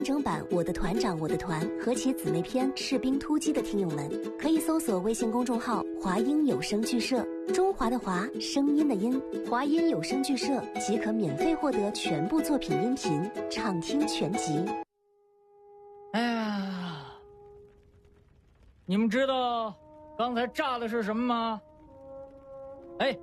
正版《我的团长我的团》和其姊妹篇《士兵突击》的听友们，可以搜索微信公众号“华音有声剧社”，中华的华，声音的音，华音有声剧社即可免费获得全部作品音频，畅听全集。 哎呀，你们知道刚才炸的是什么吗？哎，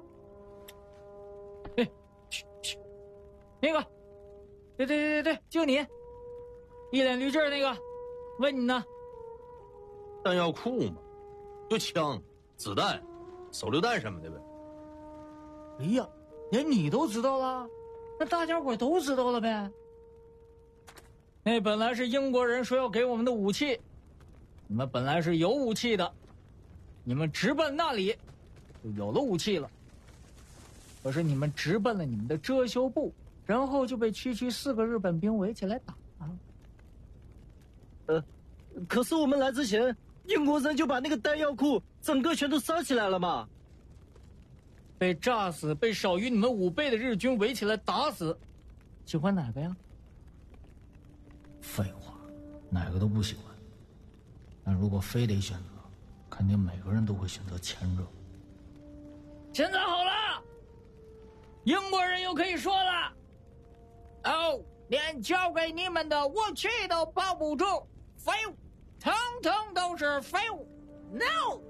去，那个，对，就你，一脸驴劲儿那个，问你呢。 弹药库嘛，就枪、子弹、手榴弹什么的呗。 哎呀，连你都知道了，那大家伙都知道了呗。那本来是英国人说要给我们的武器，你们本来是有武器的，你们直奔那里就有了武器了。可是你们直奔了你们的遮羞布，然后就被区4个日本兵围起来打了。 可是我们来之前，英国人就把那个弹药库整个全都烧起来了嘛。 被炸死，被少于你们5倍的日军围起来打死，喜欢哪个呀？ 废话，哪个都不喜欢。但如果非得选择，肯定每个人都会选择前者。 现在好了，英国人又可以说了，哦，连交给你们的武器都保不住，废物，统统都是废物 ，no。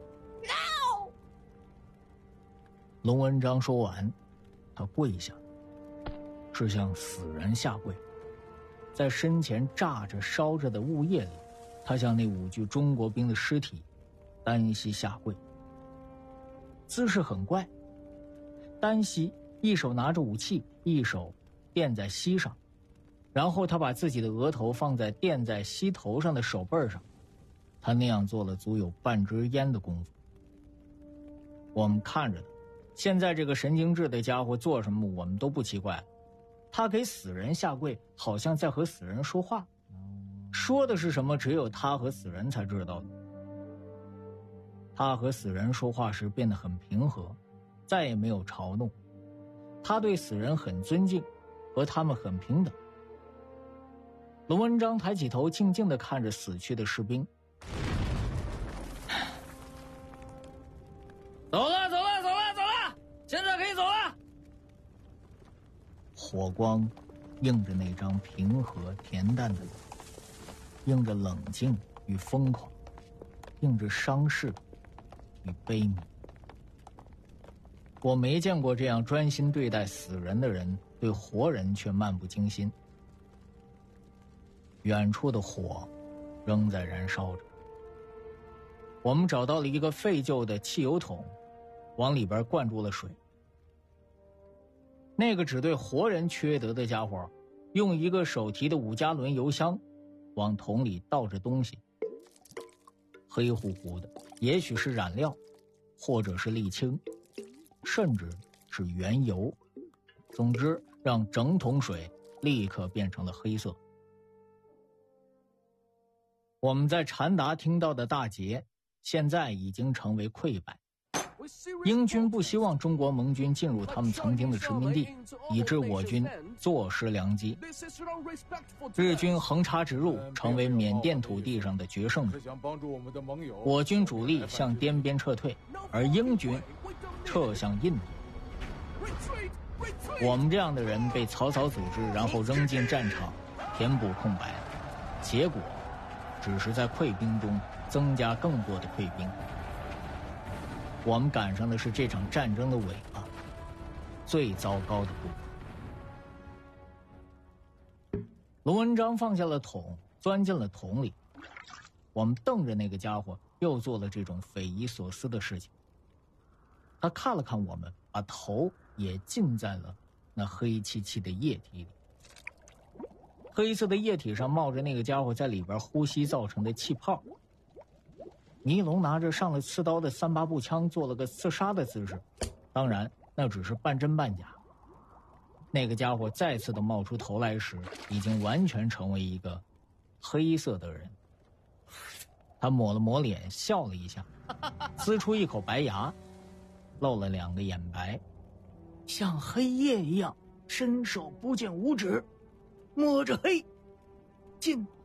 龙文章说完，他跪下，是向死人下跪。在身前炸着烧着的雾液里，他向那5具中国兵的尸体单膝下跪，姿势很怪，单膝，一手拿着武器，一手垫在膝上，然后他把自己的额头放在垫在膝头上的手背上，他那样做了足有半支烟的功夫。我们看着他，现在这个神经质的家伙做什么我们都不奇怪了。他给死人下跪，好像在和死人说话，说的是什么只有他和死人才知道的。他和死人说话时变得很平和，再也没有嘲弄，他对死人很尊敬，和他们很平等。龙文章抬起头，静静地看着死去的士兵。 走了，现在可以走了。 火光映着那张平和恬淡的脸，映着冷静与疯狂，映着伤势与悲悯。我没见过这样专心对待死人的人，对活人却漫不经心。远处的火仍在燃烧着。我们找到了一个废旧的汽油桶，往里边灌注了水。那个只对活人缺德的家伙，用一个手提的5加仑油箱往桶里倒着东西，黑乎乎的，也许是染料，或者是沥青，甚至是原油。总之，让整桶水立刻变成了黑色。我们在禅达听到的大捷，现在已经成为溃败。英军不希望中国盟军进入他们曾经的殖民地，以致我军坐失良机。日军横插直入，成为缅甸土地上的决胜者。我军主力向滇边撤退，而英军撤向印度。我们这样的人被草草组织，然后扔进战场，填补空白，结果只是在溃兵中增加更多的溃兵。我们赶上的是这场战争的尾巴，最糟糕的部分。龙文章放下了桶，钻进了桶里。我们瞪着那个家伙，又做了这种匪夷所思的事情。他看了看我们，把头也浸在了那黑漆漆的液体里。黑色的液体上冒着那个家伙在里边呼吸造成的气泡。尼龙拿着上了刺刀的3-8步枪做了个刺杀的姿势，当然那只是半真半假。那个家伙再次的冒出头来时，已经完全成为一个黑色的人。他抹了抹脸，笑了一下，呲出一口白牙，露了2个眼白，像黑夜一样伸手不见五指，摸着黑，进